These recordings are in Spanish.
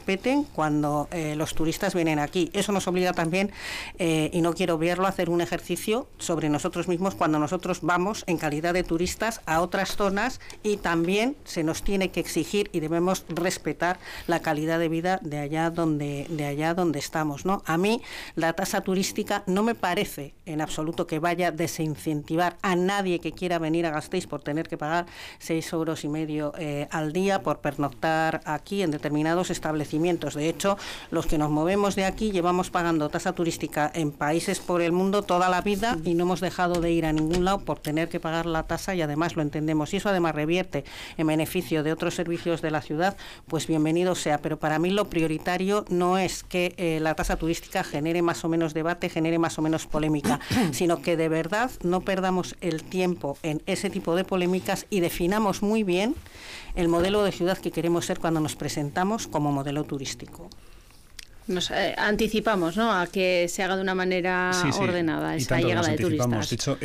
respeten cuando los turistas vienen aquí. Eso nos obliga también, y no quiero obviarlo, a hacer un ejercicio sobre nosotros mismos cuando nosotros vamos en calidad de turistas a otras zonas, y también se nos tiene que exigir y debemos respetar la calidad de vida de allá donde estamos, ¿no? A mí la tasa turística no me parece en absoluto que vaya a desincentivar a nadie que quiera venir a Gasteiz por tener que pagar 6,5 € al día por pernoctar aquí en determinados establecimientos. De hecho, los que nos movemos de aquí llevamos pagando tasa turística en países por el mundo toda la vida y no hemos dejado de ir a ningún lado por tener que pagar la tasa, y además lo entendemos. Y eso además revierte en beneficio de otros servicios de la ciudad, pues bienvenido sea. Pero para mí lo prioritario no es que la tasa turística genere más o menos debate, genere más o menos polémica, sino que de verdad no perdamos el tiempo en ese tipo de polémicas y definamos muy bien el modelo de ciudad que queremos ser cuando nos presentamos como modelo turístico. Nos anticipamos, ¿no?, a que se haga de una manera ordenada esa llegada de turistas. De hecho,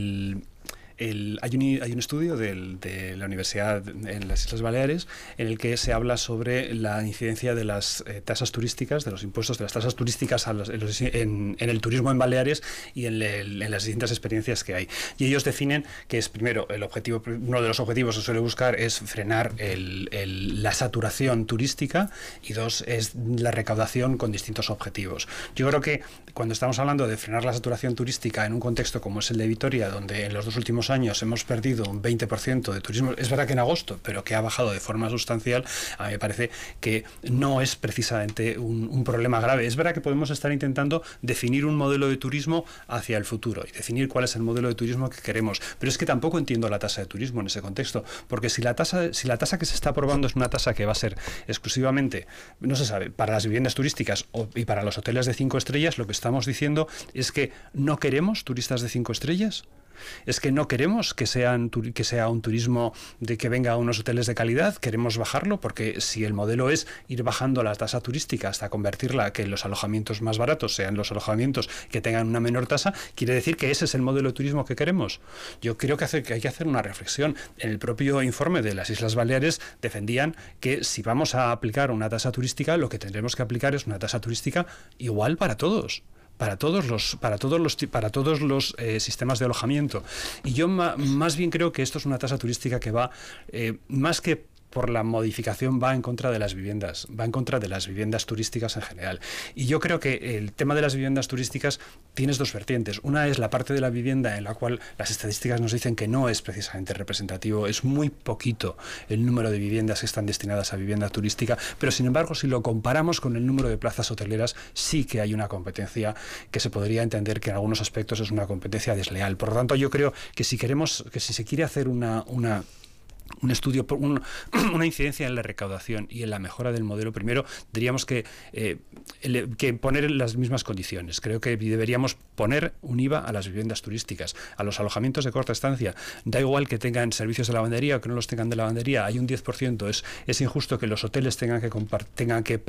hay un estudio de la Universidad en las Islas Baleares en el que se habla sobre la incidencia de las tasas turísticas, de los impuestos de las tasas turísticas en el turismo en Baleares y en las distintas experiencias que hay. Y ellos definen que es, primero, uno de los objetivos que suele buscar es frenar la saturación turística, y dos, es la recaudación con distintos objetivos. Yo creo que cuando estamos hablando de frenar la saturación turística en un contexto como es el de Vitoria, donde en los 2 últimos años hemos perdido un 20% de turismo, es verdad que en agosto, pero que ha bajado de forma sustancial, a mí me parece que no es precisamente un problema grave. Es verdad que podemos estar intentando definir un modelo de turismo hacia el futuro y definir cuál es el modelo de turismo que queremos, pero es que tampoco entiendo la tasa de turismo en ese contexto, porque si la tasa que se está aprobando es una tasa que va a ser exclusivamente, no se sabe, para las viviendas turísticas y para los hoteles de 5 estrellas, lo que estamos diciendo es que no queremos turistas de 5 estrellas. Es que no queremos que sea un turismo de que venga a unos hoteles de calidad, queremos bajarlo, porque si el modelo es ir bajando la tasa turística hasta convertirla, que los alojamientos más baratos sean los alojamientos que tengan una menor tasa, quiere decir que ese es el modelo de turismo que queremos. Yo creo que hay que hacer una reflexión. En el propio informe de las Islas Baleares defendían que si vamos a aplicar una tasa turística, lo que tendremos que aplicar es una tasa turística igual para todos. Para todos los sistemas de alojamiento. Y yo más bien creo que esto es una tasa turística que va, más que por la modificación, va en contra de las viviendas, va en contra de las viviendas turísticas en general. Y yo creo que el tema de las viviendas turísticas tienes dos vertientes. Una es la parte de la vivienda en la cual las estadísticas nos dicen que no es precisamente representativo, es muy poquito el número de viviendas que están destinadas a vivienda turística, pero sin embargo, si lo comparamos con el número de plazas hoteleras, sí que hay una competencia que se podría entender que en algunos aspectos es una competencia desleal. Por lo tanto, yo creo que si se quiere hacer un estudio, una incidencia en la recaudación y en la mejora del modelo, primero diríamos que poner las mismas condiciones. Creo que deberíamos poner un IVA a las viviendas turísticas, a los alojamientos de corta estancia. Da igual que tengan servicios de lavandería o que no los tengan de lavandería, hay un 10%. Es injusto que los hoteles tengan que